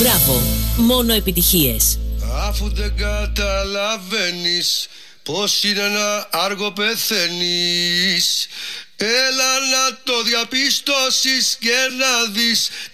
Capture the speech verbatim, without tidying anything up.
Μπράβο, μόνο επιτυχίες. Αφού δεν καταλαβαίνεις πως είναι ένα άργο πεθαίνεις, έλα να το διαπιστώσεις και να δεις